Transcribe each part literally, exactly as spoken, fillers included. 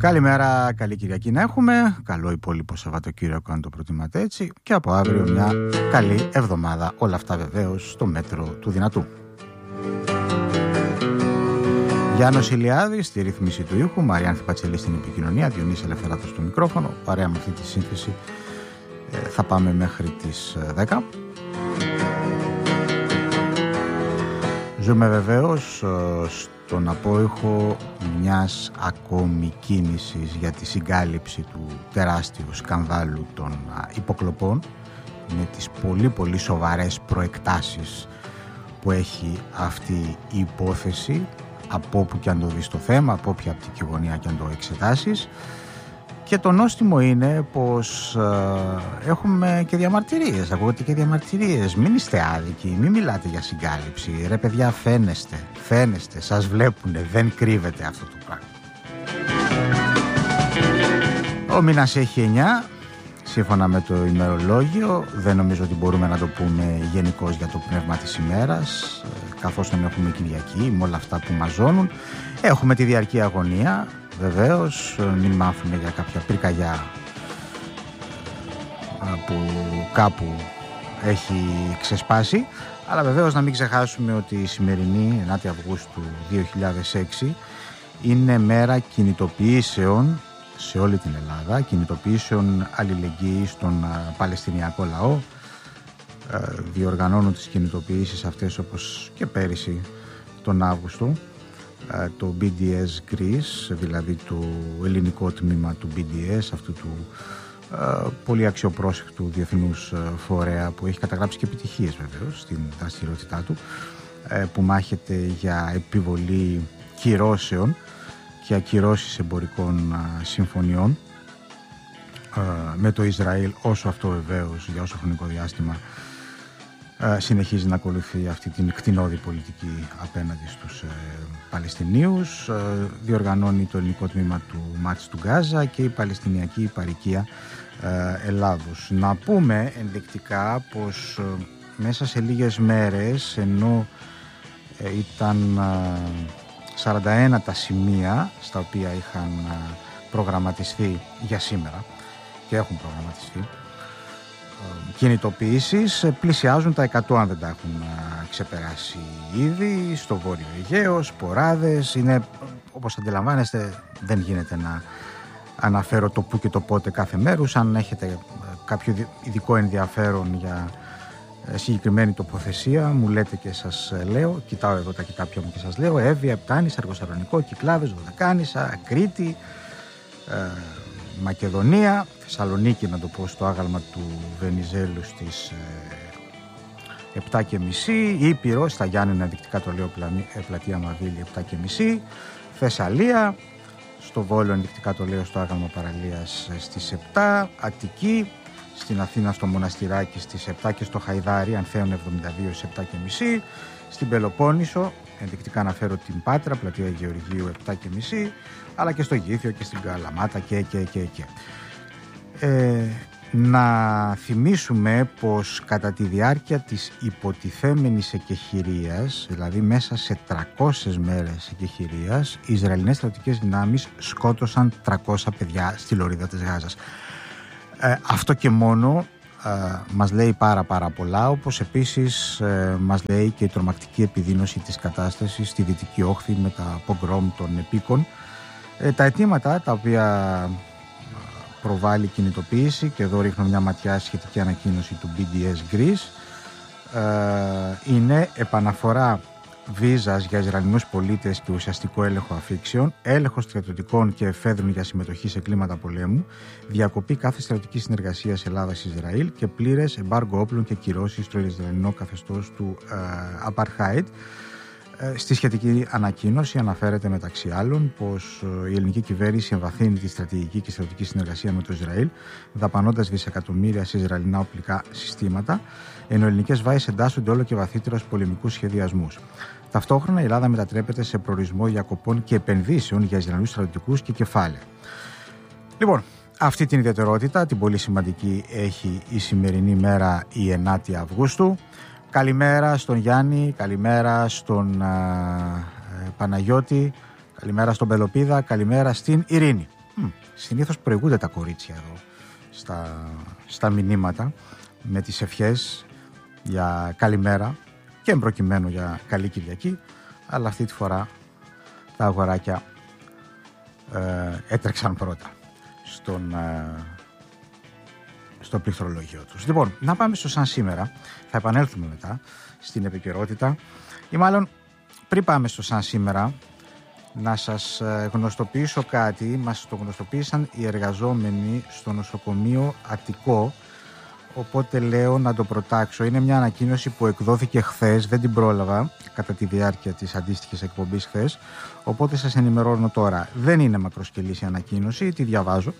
Καλημέρα, καλή Κυριακή να έχουμε. Καλό υπόλοιπο Σαββατοκύριακο, αν το προτιμάτε έτσι. Και από αύριο μια καλή εβδομάδα. Όλα αυτά βεβαίως στο μέτρο του δυνατού. Γιάννος Ηλιάδης στη ρύθμιση του ήχου, Μαριάνθη Πατσελή στην επικοινωνία, Διονύση Ελευθεράτος στο μικρόφωνο. Παρέα με αυτή τη σύνθεση ε, θα πάμε μέχρι τις δέκα. Ζούμε βεβαίως ε, στον απόϊχο μιας ακόμη κίνησης για τη συγκάλυψη του τεράστιου σκανδάλου των α, υποκλοπών, με τις πολύ πολύ σοβαρές προεκτάσεις που έχει αυτή η υπόθεση, από όπου και αν το δεις το θέμα, από όποια οπτική γωνία και αν το εξετάσεις. Και το νόστιμο είναι πως ε, έχουμε και διαμαρτυρίες, ακούγονται και διαμαρτυρίες. Μην είστε άδικοι, μην μιλάτε για συγκάλυψη. Ρε παιδιά, φαίνεστε, φαίνεστε, σας βλέπουνε, δεν κρύβεται αυτό το πράγμα. Ο μήνας έχει εννιά, σύμφωνα με το ημερολόγιο. Δεν νομίζω ότι μπορούμε να το πούμε γενικώς για το πνεύμα της ημέρας, καθώς δεν έχουμε Κυριακή, με όλα αυτά που μαζώνουν. Έχουμε τη διαρκή αγωνία. Βεβαίως, μην μάθουμε για κάποια πυρκαγιά που κάπου έχει ξεσπάσει. Αλλά βεβαίως να μην ξεχάσουμε ότι η σημερινή ενάτη Αυγούστου δύο χιλιάδες έξι είναι μέρα κινητοποιήσεων σε όλη την Ελλάδα, κινητοποιήσεων αλληλεγγύης στον Παλαιστινιακό λαό. Διοργανώνουν τις κινητοποιήσεις αυτές όπως και πέρυσι τον Αύγουστο το μπι ντι ες Greece, δηλαδή το ελληνικό τμήμα του μπι ντι ες, αυτού του ε, πολύ αξιοπρόσεκτου διεθνούς φορέα που έχει καταγράψει και επιτυχίες βεβαίως στην δραστηριότητά του, ε, που μάχεται για επιβολή κυρώσεων και ακυρώσεις εμπορικών ε, συμφωνιών ε, με το Ισραήλ, όσο αυτό βεβαίως για όσο χρονικό διάστημα συνεχίζει να ακολουθεί αυτή την κτηνώδη πολιτική απέναντι στους ε, Παλαιστινίους. Ε, διοργανώνει το ελληνικό τμήμα του μάτς του Γκάζα και η Παλαιστινιακή Υπαρικία ε, Ελλάδος. Να πούμε ενδεικτικά πως ε, μέσα σε λίγες μέρες, ενώ ε, ήταν ε, σαράντα ένα τα σημεία στα οποία είχαν ε, προγραμματιστεί για σήμερα και έχουν προγραμματιστεί κινητοποιήσεις, πλησιάζουν τα εκατό αν δεν τα έχουν ξεπεράσει ήδη. Στο Βόρειο Αιγαίο, σποράδες. Είναι, όπως αντιλαμβάνεστε, δεν γίνεται να αναφέρω το που και το πότε κάθε μέρους. Αν έχετε κάποιο ειδικό ενδιαφέρον για συγκεκριμένη τοποθεσία, μου λέτε και σας λέω. Κοιτάω εδώ τα κοιτάπια μου και σας λέω. Εύβοια, Επτάνης, Αργοσαλονικό, Κυκλάδες, Δωδεκάνησα, Κρήτη, ε, Μακεδονία, Θεσσαλονίκη, να το πω στο άγαλμα του Βενιζέλου στις ε, επτά και μισή, Ήπειρο, στα Γιάννενα, ενδεικτικά το λέω, πλατεία Μαβίλη, επτά και μισή, Θεσσαλία, στο Βόλο, ενδεικτικά το λέω, στο άγαλμα Παραλίας στις επτά, Αττική, στην Αθήνα στο Μοναστηράκι στις επτά και στο Χαϊδάρι, Ανθέων εβδομήντα δύο στις επτά και μισή, στην Πελοπόννησο, ενδεικτικά αναφέρω την Πάτρα, πλατεία Γεωργίου επτά και μισή, αλλά και στο Γήθιο και στην Καλαμάτα και και και και. Ε, να θυμίσουμε πως κατά τη διάρκεια της υποτιθέμενης εκεχηρίας, δηλαδή μέσα σε τριακόσιες μέρες εκεχηρίας, οι Ισραηλινές στρατιωτικές δυνάμεις σκότωσαν τριακόσια παιδιά στη λωρίδα της Γάζας. Ε, αυτό και μόνο ε, μας λέει πάρα πάρα πολλά, όπως επίσης ε, μας λέει και η τρομακτική επιδείνωση της κατάστασης στη Δυτική Όχθη με τα πογκρόμ των επίκων. Ε, τα αιτήματα τα οποία προβάλλει κινητοποίηση, και εδώ ρίχνω μια ματιά σχετική ανακοίνωση του μπι ντι ες Greece, ε, είναι επαναφορά βίζας για Ισραηλινούς πολίτες και ουσιαστικό έλεγχο αφήξεων, έλεγχος στρατιωτικών και εφέδρων για συμμετοχή σε κλίματα πολέμου, διακοπή κάθε στρατιωτικής συνεργασίας Ελλάδας-Ισραήλ και πλήρες εμπάργκο όπλων και κυρώσεις στο Ισραηλινό καθεστώς του ε, Apartheid. Στη σχετική ανακοίνωση αναφέρεται μεταξύ άλλων πως η ελληνική κυβέρνηση εμβαθύνει τη στρατηγική και στρατιωτική συνεργασία με το Ισραήλ, δαπανώντας δισεκατομμύρια σε Ισραηλινά οπλικά συστήματα, ενώ ελληνικές βάσεις εντάσσονται όλο και βαθύτερα στους πολεμικούς σχεδιασμούς. Ταυτόχρονα η Ελλάδα μετατρέπεται σε προορισμό διακοπών και επενδύσεων για Ισραηλινούς στρατιωτικούς και κεφάλαια. Λοιπόν, αυτή την ιδιαιτερότητα, την πολύ σημαντική, έχει η σημερινή μέρα, η ενάτη Αυγούστου. Καλημέρα στον Γιάννη, καλημέρα στον α, ε, Παναγιώτη, καλημέρα στον Πελοπίδα, καλημέρα στην Ειρήνη. Hm, συνήθως προηγούνται τα κορίτσια εδώ στα, στα μηνύματα με τις ευχές για καλημέρα και εμπροκειμένου για καλή Κυριακή, αλλά αυτή τη φορά τα αγοράκια ε, έτρεξαν πρώτα στον, ε, στο πληκτρολόγιο τους. Λοιπόν, να πάμε στο σαν σήμερα, θα επανέλθουμε μετά στην επικαιρότητα, ή μάλλον πριν πάμε στο σαν σήμερα, να σας γνωστοποιήσω κάτι. Μας το γνωστοποίησαν οι εργαζόμενοι στο νοσοκομείο Αττικό, οπότε λέω να το προτάξω. Είναι μια ανακοίνωση που εκδόθηκε χθες, δεν την πρόλαβα κατά τη διάρκεια της αντίστοιχης εκπομπής χθες, οπότε σας ενημερώνω τώρα. Δεν είναι μακροσκελής η ανακοίνωση, τη διαβάζω.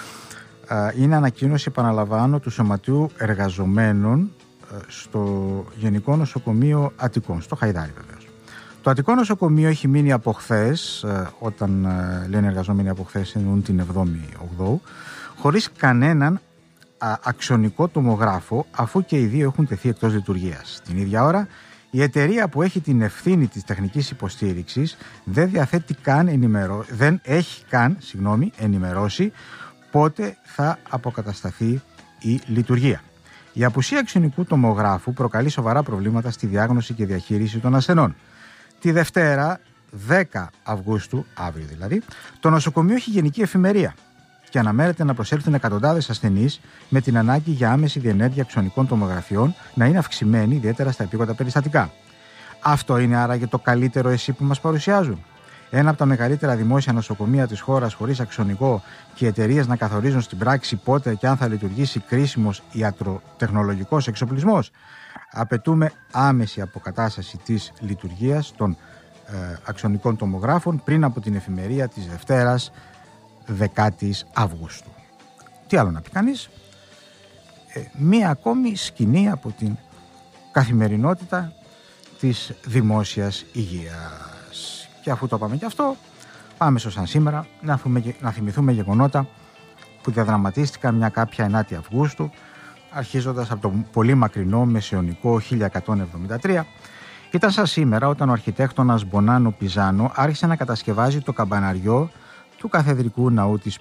Είναι ανακοίνωση, επαναλαμβάνω, του Σωματείου Εργαζομένων στο Γενικό Νοσοκομείο Αττικών, στο Χαϊδάρι βεβαίως. Το Αττικό Νοσοκομείο έχει μείνει από χθες, όταν λένε εργαζόμενοι από χθες, εννοούν την εβδόμη Οκτώου, χωρίς κανέναν αξονικό τομογράφο, αφού και οι δύο έχουν τεθεί εκτός λειτουργίας. Την ίδια ώρα, η εταιρεία που έχει την ευθύνη της τεχνικής υποστήριξης δεν διαθέτει καν ενημερώ... δεν έχει καν συγγνώμη, ενημερώσει πότε θα αποκατασταθεί η λειτουργία. Η απουσία αξονικού τομογράφου προκαλεί σοβαρά προβλήματα στη διάγνωση και διαχείριση των ασθενών. Τη Δευτέρα, δέκα Αυγούστου, αύριο δηλαδή, το νοσοκομείο έχει γενική εφημερία και αναμένεται να προσέλθουν εκατοντάδες ασθενείς, με την ανάγκη για άμεση διενέργεια αξονικών τομογραφιών να είναι αυξημένη, ιδιαίτερα στα επίγοντα περιστατικά. Αυτό είναι άραγε το καλύτερο εσύ που μας παρουσιάζουν? Ένα από τα μεγαλύτερα δημόσια νοσοκομεία της χώρας χωρίς αξονικό και οι εταιρείες να καθορίζουν στην πράξη πότε και αν θα λειτουργήσει κρίσιμος ιατροτεχνολογικός εξοπλισμός. Απαιτούμε άμεση αποκατάσταση της λειτουργίας των ε, αξονικών τομογράφων πριν από την εφημερία της Δευτέρας δέκα Αυγούστου. Τι άλλο να πει κανείς? Ε, μία ακόμη σκηνή από την καθημερινότητα της δημόσιας υγείας. Και αφού το πάμε και αυτό, πάμε στο σαν σήμερα να, φούμε, να θυμηθούμε γεγονότα που διαδραματίστηκαν μια κάποια ενάτη Αυγούστου, αρχίζοντας από το πολύ μακρινό μεσαιωνικό χίλια εκατόν εβδομήντα τρία. Ήταν σαν σήμερα όταν ο αρχιτέκτονας Μπονάνο Πιζάνο άρχισε να κατασκευάζει το καμπαναριό του καθεδρικού ναού της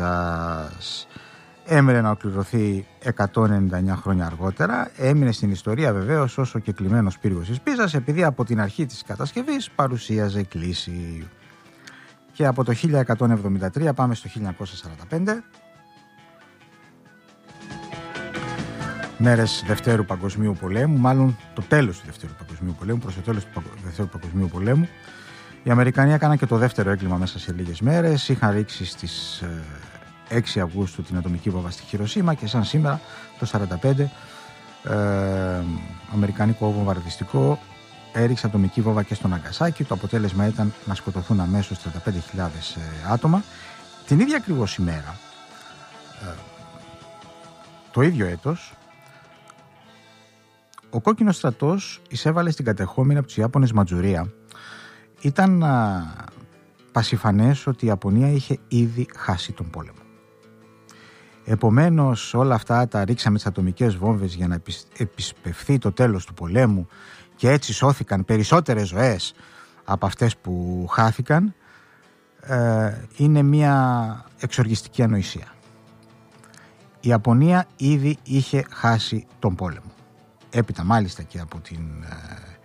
Πίζας. Έμενε να ολοκληρωθεί εκατόν ενενήντα εννέα χρόνια αργότερα. Έμεινε στην ιστορία βεβαίως ως ο κεκλειμένος πύργος της Πίζας, επειδή από την αρχή της κατασκευής παρουσίαζε κλίση. Και από το χίλια εκατόν εβδομήντα τρία πάμε στο χίλια εννιακόσια σαράντα πέντε. Μέρες Δευτέρου Παγκοσμίου Πολέμου, μάλλον το τέλος του Δευτέρου Παγκοσμίου Πολέμου, προς το τέλος του Δευτέρου Παγκοσμίου Πολέμου. Οι Αμερικανοί έκαναν και το δεύτερο έγκλημα μέσα σε λίγες μέρες. Είχαν ρίξει στις έξι Αυγούστου την ατομική βόμβα στη Χιροσίμα και σαν σήμερα το σαράντα πέντε ε, αμερικανικό βομβαρδιστικό έριξε ατομική βόμβα και στο Ναγκασάκι. Το αποτέλεσμα ήταν να σκοτωθούν αμέσως τριάντα πέντε χιλιάδες άτομα. Την ίδια ακριβώς ημέρα, ε, το ίδιο έτος, ο κόκκινος στρατός εισέβαλε στην κατεχόμενη από τους Ιάπωνες Μαντζουρία. Ήταν α, πασιφανές ότι η Ιαπωνία είχε ήδη χάσει τον πόλεμο. Επομένως όλα αυτά τα ρίξαμε τις ατομικές βόμβες για να επισπευθεί το τέλος του πολέμου και έτσι σώθηκαν περισσότερες ζωές από αυτές που χάθηκαν, ε, είναι μια εξοργιστική ανοησία. Η Ιαπωνία ήδη είχε χάσει τον πόλεμο. Έπειτα μάλιστα και από την ε,